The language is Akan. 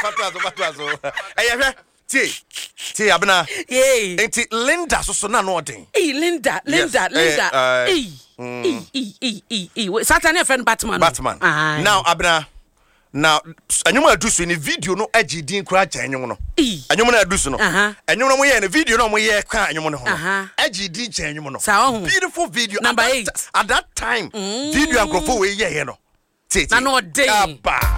Fatwazo. Hey, T abena. Yay. Enti Linda so na no odin. Linda. Saturday friend Batman. Now abena. Now anyum adusu ni video no agidin kura gya anyum no. Anyum na adusu no. Anyum no mo ye na video no mo ye ka anyum no ho. Agidin gya anyum no. Beautiful video. Number 8. At that time, video ankrofo we ye no. Na no dey.